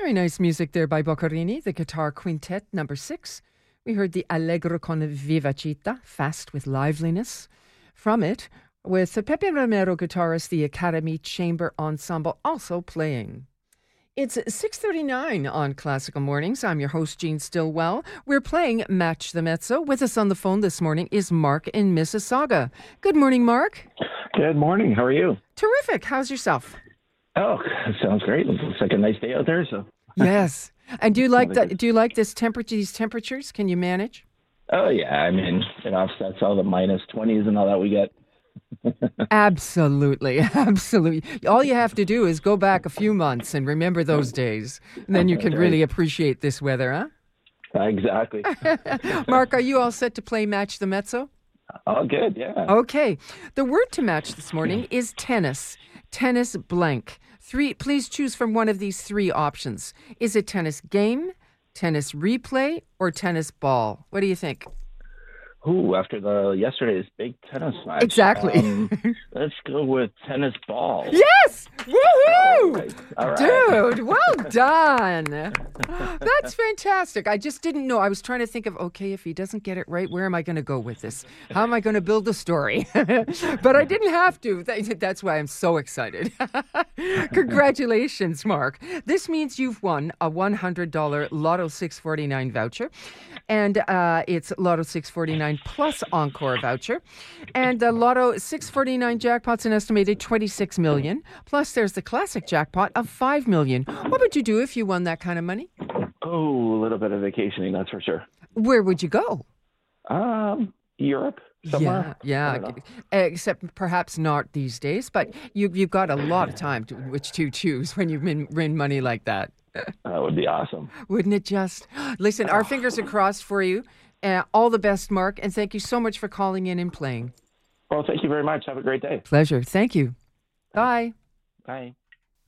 Very nice music there by Boccherini, the Guitar Quintet number 6. We heard the Allegro con vivacità, fast with liveliness. From it, with Pepe Romero guitarist, the Academy Chamber Ensemble also playing. It's 6:39 on Classical Mornings. I'm your host, Jean Stillwell. We're playing Match the Mezzo. With us on the phone this morning is Mark in Mississauga. Good morning, Mark. Good morning. How are you? Terrific. How's yourself? Oh, sounds great. Looks like a nice day out there. So yes. And do you like that? Do you like this temperature? These temperatures? Can you manage? Oh yeah. I mean, it offsets all the minus 20s and all that we get. Absolutely. All you have to do is go back a few months and remember those days. And then you can really appreciate this weather, huh? Exactly. Mark, are you all set to play Match the Mezzo? Oh, good, yeah. Okay. The word to match this morning is tennis. Tennis blank. Please choose from one of these three options. Is it tennis game, tennis replay, or tennis ball? What do you think? Ooh, after yesterday's big tennis match. Exactly. Let's go with tennis ball. Yes! Woohoo! All right. Dude, well done. That's fantastic. I just didn't know. I was trying to think of, okay, if he doesn't get it right, where am I going to go with this? How am I going to build a story? But I didn't have to. That's why I'm so excited. Congratulations, Mark. This means you've won a $100 Lotto 649 voucher. And it's Lotto 649 plus Encore voucher. And the Lotto 649 jackpot's an estimated $26 million. Plus there's the classic jackpot of $5 million. What would you do if you won that kind of money? Oh, a little bit of vacationing, that's for sure. Where would you go? Europe. Somewhere. Yeah. Except perhaps not these days, but you've got a lot of time which to choose when you win money like that. That would be awesome. Wouldn't it just? Listen, our fingers are crossed for you. All the best, Mark, and thank you so much for calling in and playing. Well, thank you very much. Have a great day. Pleasure. Thank you. Bye. Bye.